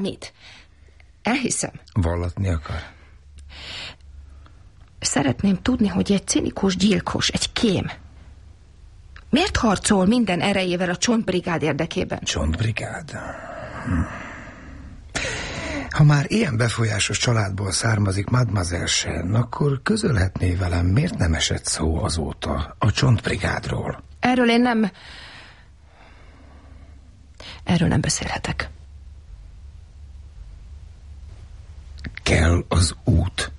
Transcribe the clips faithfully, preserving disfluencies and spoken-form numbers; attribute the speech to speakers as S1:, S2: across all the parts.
S1: Mit? Elhiszem.
S2: Vallatni akar?
S1: Szeretném tudni, hogy egy cinikus gyilkos, egy kém. Miért harcol minden erejével a csontbrigád érdekében?
S2: Csontbrigád? Hm. Ha már ilyen befolyásos családból származik Mademoiselle Chen, akkor közölhetné velem, miért nem esett szó azóta a csontbrigádról?
S1: Erről én nem... Erről nem beszélhetek.
S2: Kell az út.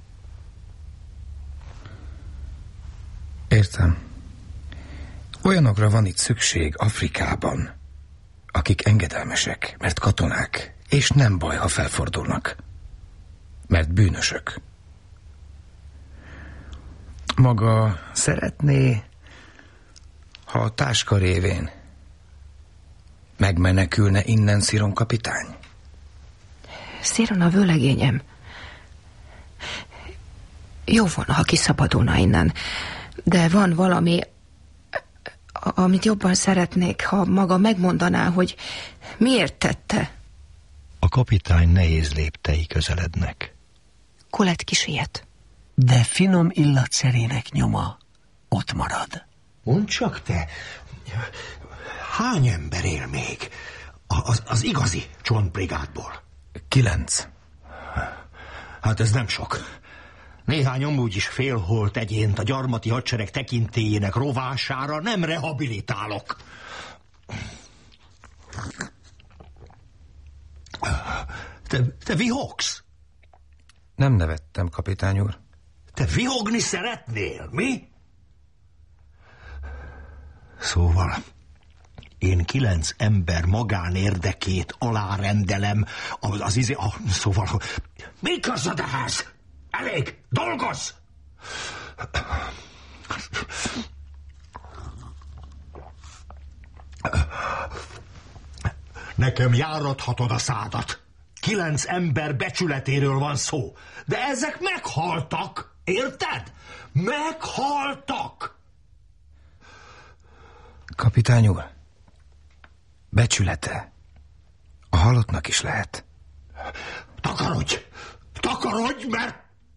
S2: Értem. Olyanokra van itt szükség Afrikában, akik engedelmesek, mert katonák, és nem baj, ha felfordulnak, mert bűnösök. Maga szeretné, ha a táska révén megmenekülne innen Sziron kapitány?
S1: Sziron a vőlegényem. Jó volna, ha kiszabadulna innen, de van valami, amit jobban szeretnék, ha maga megmondaná, hogy miért tette.
S3: A kapitány nehéz léptei közelednek.
S1: Colette kisiet.
S4: De finom illatszerének nyoma ott marad.
S5: Mondd csak te, hány ember él még az, az igazi csontbrigádból?
S2: Kilenc.
S5: Hát ez nem sok. Néhány amúgy is félholt egyént a gyarmati hadsereg tekintélyének rovására nem rehabilitálok. Te, te vihogsz?
S2: Nem nevettem, kapitány úr.
S5: Te vihogni szeretnél, mi? Szóval én kilenc ember magánérdekét alárendelem az, az izé... A, szóval... Mi közöd ehhez? Elég! Dolgozz! Nekem járathatod a szádat. Kilenc ember becsületéről van szó. De ezek meghaltak. Érted? Meghaltak!
S2: Kapitány úr, becsülete a halottnak is lehet.
S5: Takarodj! Takarodj, mert...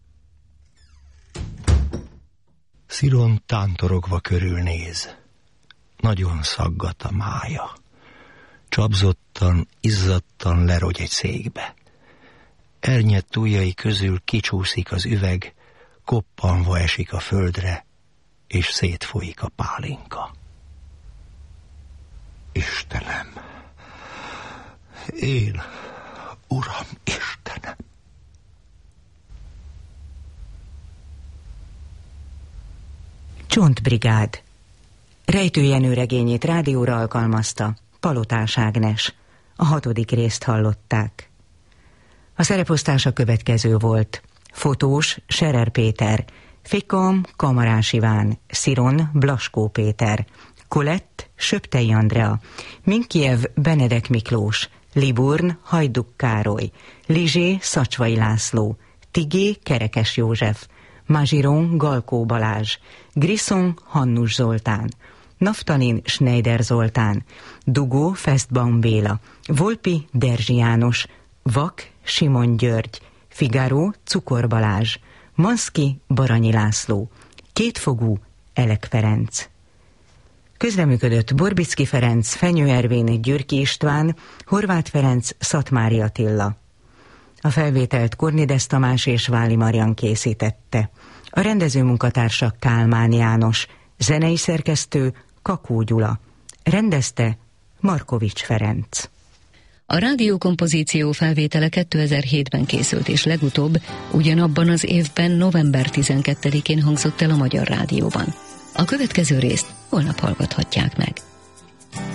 S3: Sziron tántorogva körülnéz. Nagyon szaggat a mája. Csapzottan, izzadtan lerogy egy székbe. Ernyett ujjai közül kicsúszik az üveg, koppanva esik a földre, és szétfolyik a pálinka.
S5: Istenem! Én, Uram, Istenem!
S6: Csontbrigád. Rejtő Jenő regényét rádióra alkalmazta Palotás Ágnes. A hatodik részt hallották. A szereposztás a következő volt. Fotós Scherer Péter, Fikam Kamarás Iván, Sziron Blaskó Péter, Colette Söptei Andrea, Minkiev Benedek Miklós, Liburn Hajduk Károly, Lizsé Szacsvai László, Tigé Kerekes József, Mazsiron Galkó Balázs, Grisson Hannus Zoltán, Naftalin Schneider Zoltán, Dugó Festbaum Béla, Volpi Derzsi János, Vak Simon György, Figaro Cukor Balázs, Manszki Baranyi László, Kétfogú Elek Ferenc. Közreműködött Borbicki Ferenc, Fenyő Ervin, Gyürki István, Horváth Ferenc, Szatmári Attila. A felvételt Kornides Tamás és Váli Marian készítette. A rendező munkatársa Kálmán János, zenei szerkesztő Kakó Gyula. Rendezte Markovics Ferenc.
S7: A rádiókompozíció felvétele kétezer-hétben készült, és legutóbb ugyanabban az évben november tizenkettedikén hangzott el a Magyar Rádióban. A következő részt holnap hallgathatják meg.